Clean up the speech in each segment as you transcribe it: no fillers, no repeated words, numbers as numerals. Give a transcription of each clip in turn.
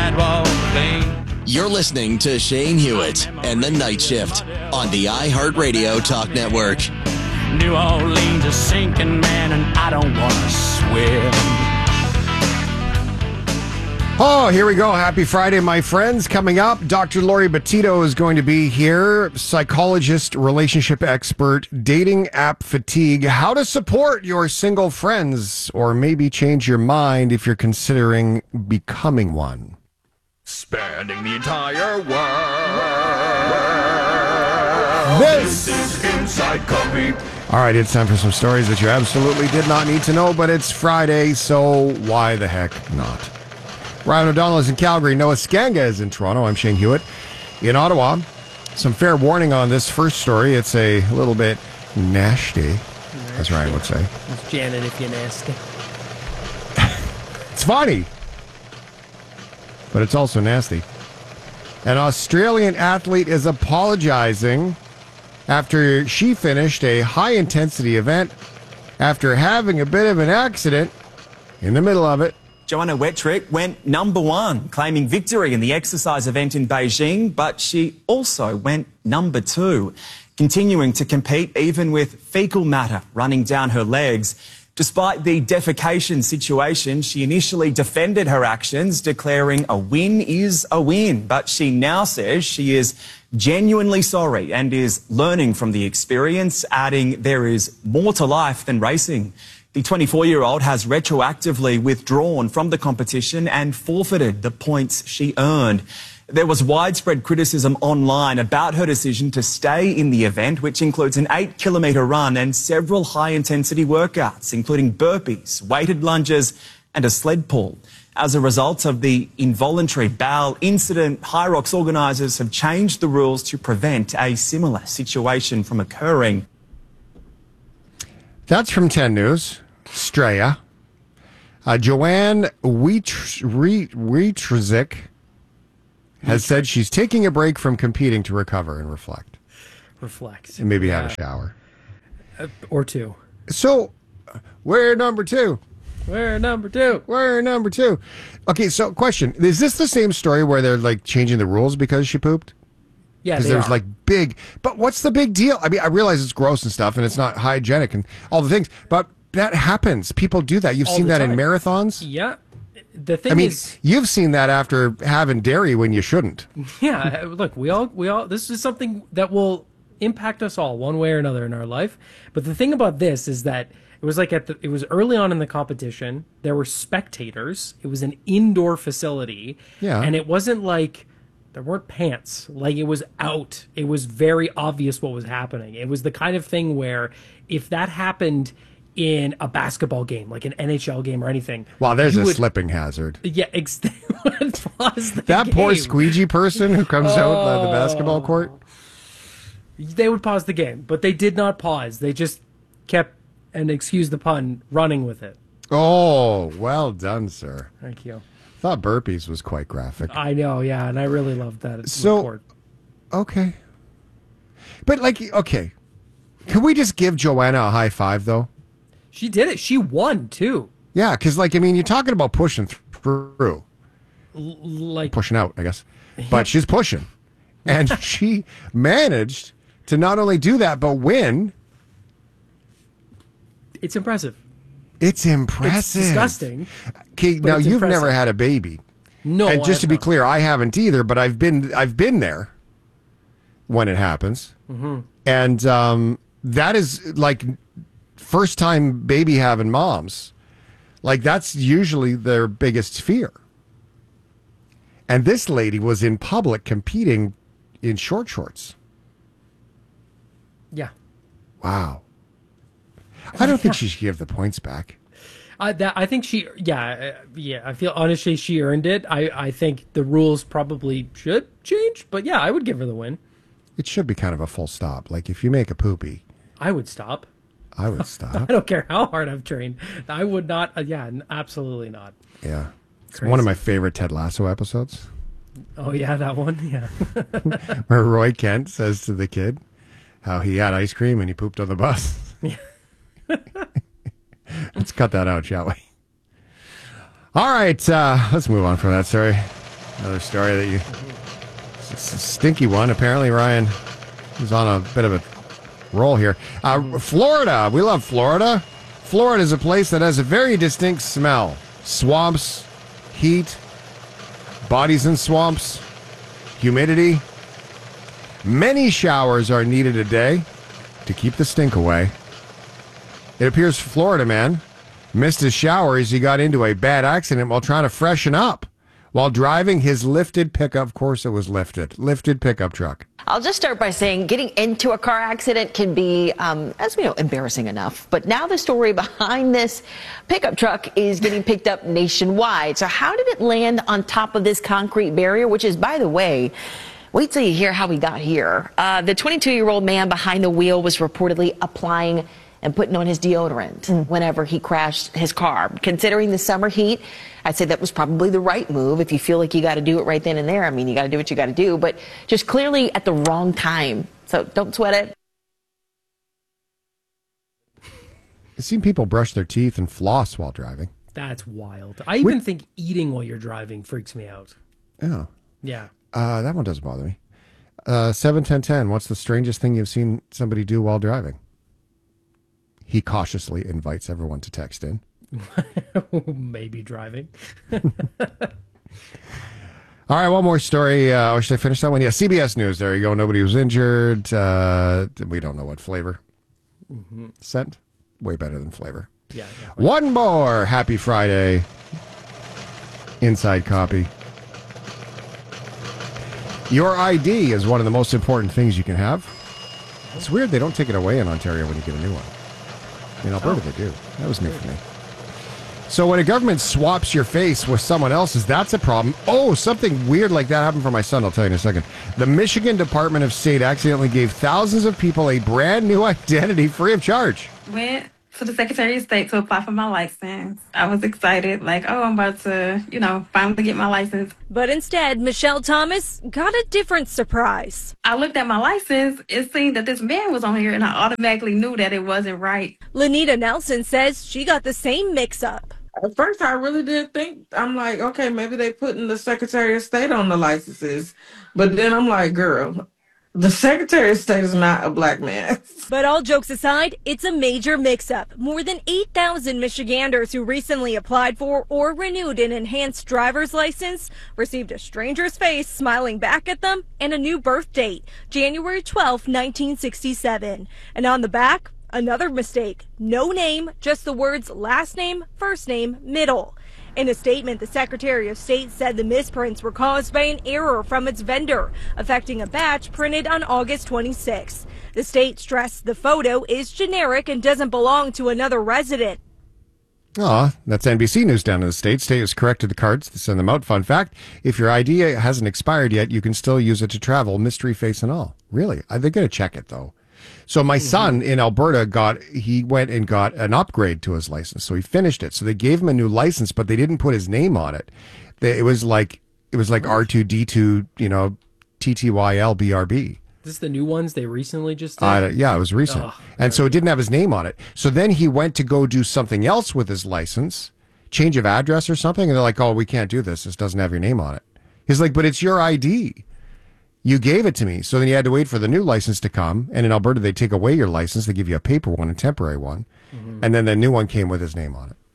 sidewalk clean. You're listening to Shane Hewitt and the Night Shift on the iHeartRadio Talk Network. New Orleans is sinking, man, and I don't want to swim. Oh, here we go. Happy Friday, my friends. Coming up, Dr. Lori Betito is going to be here, psychologist, relationship expert, dating app fatigue, how to support your single friends, or maybe change your mind if you're considering becoming one. Spanning the entire world. This is Inside Copy. All right, it's time for some stories that you absolutely did not need to know, but it's Friday, so why the heck not? Ryan O'Donnell is in Calgary. Noah Skanga is in Toronto. I'm Shane Hewitt in Ottawa. Some fair warning on this first story. It's a little bit nasty, as Ryan would say. It's Janet if you're nasty. It's funny, but it's also nasty. An Australian athlete is apologizing after she finished a high-intensity event after having a bit of an accident in the middle of it. Joanna Wettrick went number one, claiming victory in the exercise event in Beijing, but she also went number two, continuing to compete even with fecal matter running down her legs. Despite the defecation situation, she initially defended her actions, declaring a win is a win. But she now says she is genuinely sorry and is learning from the experience, adding there is more to life than racing. The 24-year-old has retroactively withdrawn from the competition and forfeited the points she earned. There was widespread criticism online about her decision to stay in the event, which includes an 8-kilometre run and several high-intensity workouts, including burpees, weighted lunges and a sled pull. As a result of the involuntary bowel incident, Hyrox organisers have changed the rules to prevent a similar situation from occurring. That's from 10 News. Straya. Joanne Wietrzyk has said she's taking a break from competing to recover and reflect. And maybe have a shower. Or two. So, we're number two. We're number two. We're number two. Okay, so question. Is this the same story where they're like changing the rules because she pooped? Yeah, because there's like big... But what's the big deal? I mean, I realize it's gross and stuff and it's not hygienic and all the things, but that happens. People do that. You've seen that in marathons? Yeah. The thing is, you've seen that after having dairy when you shouldn't. Yeah, look, we all this is something that will impact us all one way or another in our life. But the thing about this is that it was like it was early on in the competition. There were spectators. It was an indoor facility. Yeah. And it wasn't like there weren't pants. Like, it was out. It was very obvious what was happening. It was the kind of thing where if that happened in a basketball game, like an NHL game or anything. Wow, there's a slipping hazard. Yeah, that poor squeegee person who comes out on the basketball court. They would pause the game, but they did not pause. They just kept, and excuse the pun, running with it. Oh, well done, sir. Thank you. Thought burpees was quite graphic. I know, yeah, and I really loved that. So, okay. But, like, okay. Can we just give Joanna a high five, though? She did it. She won, too. Yeah, because, like, I mean, you're talking about pushing through. Like pushing out, I guess. But she's pushing. And she managed to not only do that, but win. It's impressive. It's impressive. It's disgusting. Okay, now you've never had a baby. No, and just to be clear, I haven't either, but I've been there when it happens. Mm-hmm. And that is like first time baby having moms. Like, that's usually their biggest fear. And this lady was in public competing in short shorts. Yeah. Wow. I don't think she should give the points back. I think she, I feel honestly she earned it. I think the rules probably should change, but yeah, I would give her the win. It should be kind of a full stop. Like, if you make a poopy, I would stop. I would stop. I don't care how hard I've trained. I would not. Absolutely not. Yeah. It's one of my favorite Ted Lasso episodes. Oh, yeah, that one? Yeah. Where Roy Kent says to the kid how he had ice cream and he pooped on the bus. Yeah. Let's cut that out, shall we? All right. Let's move on from that story. Another story that it's a stinky one. Apparently, Ryan is on a bit of a roll here. Florida. We love Florida. Florida is a place that has a very distinct smell. Swamps, heat, bodies in swamps, humidity. Many showers are needed a day to keep the stink away. It appears Florida man missed his shower as he got into a bad accident while trying to freshen up while driving his lifted pickup. Of course it was lifted pickup truck. I'll just start by saying getting into a car accident can be, as we know, embarrassing enough. But now the story behind this pickup truck is getting picked up nationwide. So how did it land on top of this concrete barrier, which is, by the way, wait till you hear how we got here. The 22-year-old man behind the wheel was reportedly applying and putting on his deodorant whenever he crashed his car. Considering the summer heat, I'd say that was probably the right move. If you feel like you got to do it right then and there, I mean, you got to do what you got to do, but just clearly at the wrong time. So don't sweat it. I've seen people brush their teeth and floss while driving. That's wild. I even think eating while you're driving freaks me out. Oh. Yeah. That one doesn't bother me. 7-10-10, what's the strangest thing you've seen somebody do while driving? He cautiously invites everyone to text in. Maybe driving. All right, one more story. Or should I finish that one? Yeah, CBS News. There you go. Nobody was injured. We don't know what flavor. Scent? Way better than flavor. Yeah. One more. Happy Friday. Inside copy. Your ID is one of the most important things you can have. It's weird they don't take it away in Ontario when you get a new one. In Alberta, they do. That was new for me. So when a government swaps your face with someone else's, that's a problem. Oh, something weird like that happened for my son. I'll tell you in a second. The Michigan Department of State accidentally gave thousands of people a brand new identity free of charge. Went to the Secretary of State to apply for my license. I was excited, like, oh, I'm about to, finally get my license. But instead, Michelle Thomas got a different surprise. I looked at my license, it seemed that this man was on here, and I automatically knew that it wasn't right. Lenita Nelson says she got the same mix-up. At first, I really did think, I'm like, okay, maybe they putting the Secretary of State on the licenses. But then I'm like, girl, the Secretary of State is not a black man. But all jokes aside, it's a major mix-up. More than 8,000 Michiganders who recently applied for or renewed an enhanced driver's license received a stranger's face smiling back at them and a new birth date, January 12, 1967. And on the back, another mistake. No name, just the words last name, first name, middle. In a statement, the Secretary of State said the misprints were caused by an error from its vendor, affecting a batch printed on August 26. The state stressed the photo is generic and doesn't belong to another resident. That's NBC News down in the States. State has corrected the cards to send them out. Fun fact, if your ID hasn't expired yet, you can still use it to travel, mystery face and all. Really? They're going to check it, though. So my son in Alberta went and got an upgrade to his license. So he finished it. So they gave him a new license, but they didn't put his name on it. It was like R2D2, TTYL BRB. Is this the new ones they recently just did? Yeah, it was recent. And so it didn't have his name on it. So then he went to go do something else with his license, change of address or something. And they're like, oh, we can't do this. This doesn't have your name on it. He's like, but it's your ID. You gave it to me. So then you had to wait for the new license to come. And in Alberta, they take away your license. They give you a paper one, a temporary one. And then the new one came with his name on it.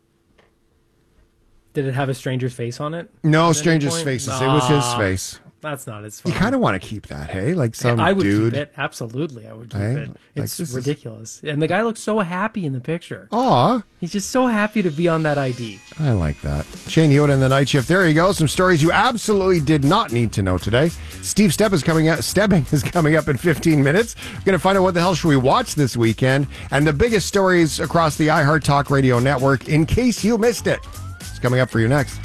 Did it have a stranger's face on it? No stranger's faces. It was his face. That's not as fun. You kind of want to keep that, hey? Like some I would dude. keep it. Absolutely, I would keep Hey, it. It's like, ridiculous. And the guy looks so happy in the picture. Aw. He's just so happy to be on that ID. I like that. Shane Hewitt in the Night Shift. There you go. Some stories you absolutely did not need to know today. Steve Stebbing is coming up in 15 minutes. We're going to find out what the hell should we watch this weekend and the biggest stories across the iHeart Talk Radio network in case you missed it. It's coming up for you next.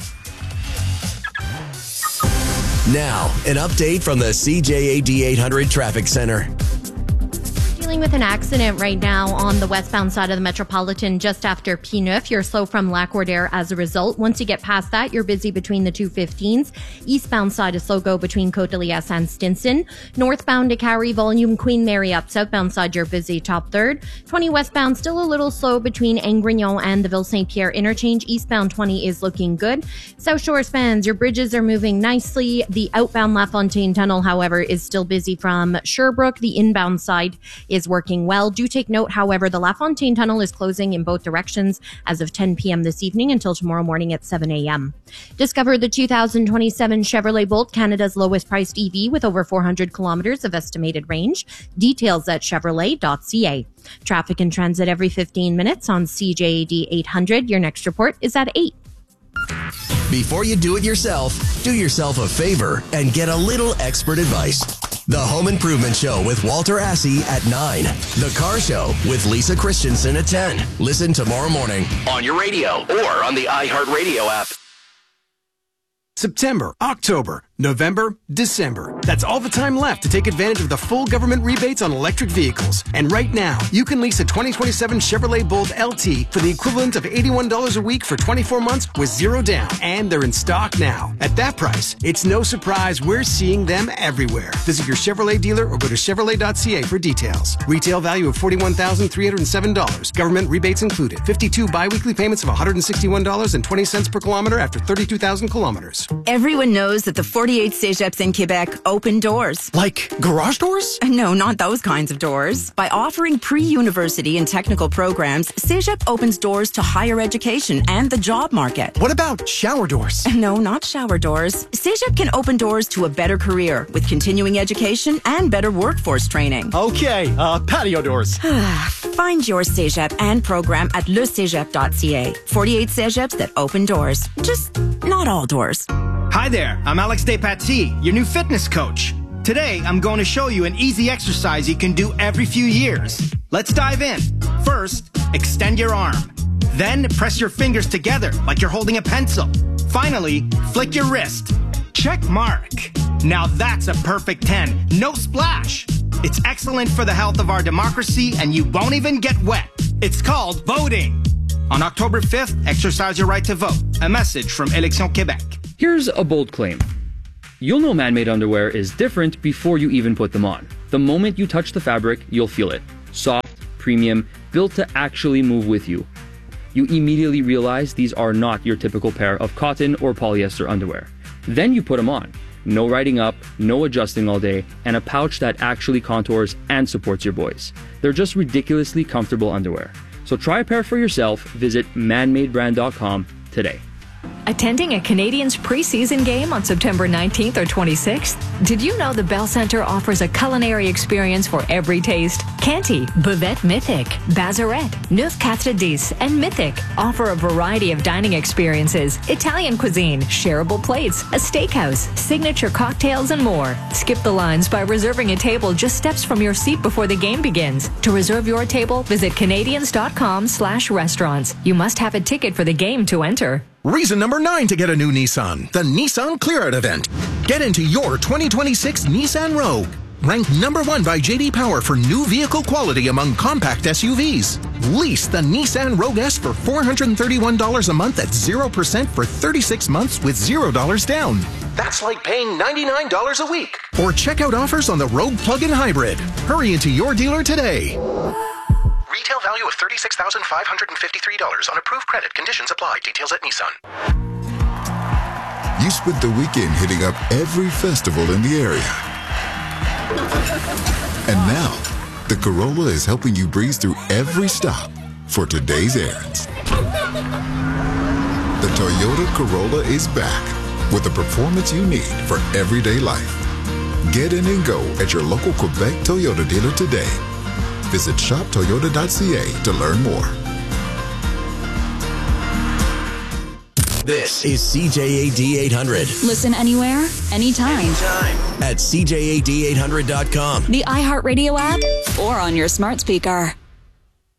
Now, an update from the CJAD 800 Traffic Center. dealing with an accident right now on the westbound side of the Metropolitan just after P9. You're slow from Lac-Roder as a result. Once you get past that, you're busy between the 215s. Eastbound side is slow go between Côte-de-Liesse and Stinson. Northbound to Carrie, volume Queen Mary up. Southbound side, you're busy top third. 20 westbound, still a little slow between Angrignon and the Ville-Saint-Pierre interchange. Eastbound 20 is looking good. South Shore spans, your bridges are moving nicely. The outbound LaFontaine Tunnel, however, is still busy from Sherbrooke. The inbound side is working well. Do take note, however, the LaFontaine Tunnel is closing in both directions as of 10 p.m. this evening until tomorrow morning at 7 a.m. Discover the 2027 Chevrolet Bolt, Canada's lowest priced EV with over 400 kilometers of estimated range. Details at Chevrolet.ca. Traffic and transit every 15 minutes on CJAD 800. Your next report is at 8. Before you do it yourself, do yourself a favor and get a little expert advice. The Home Improvement Show with Walter Assey at 9. The Car Show with Lisa Christensen at 10. Listen tomorrow morning on your radio or on the iHeartRadio app. September, October, November, December. That's all the time left to take advantage of the full government rebates on electric vehicles. And right now, you can lease a 2027 Chevrolet Bolt LT for the equivalent of $81 a week for 24 months with zero down. And they're in stock now. At that price, it's no surprise we're seeing them everywhere. Visit your Chevrolet dealer or go to Chevrolet.ca for details. Retail value of $41,307. Government rebates included. 52 bi-weekly payments of $161.20 per kilometer after 32,000 kilometers. Everyone knows that the 48 Cégeps in Quebec open doors. Like garage doors? No, not those kinds of doors. By offering pre-university and technical programs, Cégep opens doors to higher education and the job market. What about shower doors? No, not shower doors. Cégep can open doors to a better career with continuing education and better workforce training. Okay, patio doors. Find your Cégep and program at lecégep.ca. 48 Cégeps that open doors. Just not all doors. Hi there, I'm Alex Despatie, your new fitness coach. Today, I'm going to show you an easy exercise you can do every few years. Let's dive in. First, extend your arm. Then, press your fingers together like you're holding a pencil. Finally, flick your wrist. Check mark. Now that's a perfect 10. No splash. It's excellent for the health of our democracy, and you won't even get wet. It's called voting. On October 5th, exercise your right to vote. A message from Élections Québec. Here's a bold claim. You'll know man-made underwear is different before you even put them on. The moment you touch the fabric, you'll feel it. Soft, premium, built to actually move with you. You immediately realize these are not your typical pair of cotton or polyester underwear. Then you put them on. No riding up, no adjusting all day, and a pouch that actually contours and supports your boys. They're just ridiculously comfortable underwear. So try a pair for yourself. Visit manmadebrand.com today. Attending a Canadiens preseason game on September 19th or 26th? Did you know the Bell Centre offers a culinary experience for every taste? Canty, Buvette Mythic, Bazarette, Neuf Quatre Dix, and Mythic offer a variety of dining experiences, Italian cuisine, shareable plates, a steakhouse, signature cocktails, and more. Skip the lines by reserving a table just steps from your seat before the game begins. To reserve your table, visit Canadiens.com/restaurants. You must have a ticket for the game to enter. Reason number 9 to get a new Nissan, the Nissan Clear Out event. Get into your 2026 Nissan Rogue. Ranked number 1 by J.D. Power for new vehicle quality among compact SUVs. Lease the Nissan Rogue S for $431 a month at 0% for 36 months with $0 down. That's like paying $99 a week. Or check out offers on the Rogue Plug-in Hybrid. Hurry into your dealer today. Retail value of $36,553 on approved credit. Conditions apply. Details at Nissan. You spent the weekend hitting up every festival in the area. And now, the Corolla is helping you breeze through every stop for today's errands. The Toyota Corolla is back with the performance you need for everyday life. Get in and go at your local Quebec Toyota dealer today. Visit shoptoyota.ca to learn more. This is CJAD 800. Listen anywhere, anytime. At CJAD800.com. The iHeartRadio app or on your smart speaker.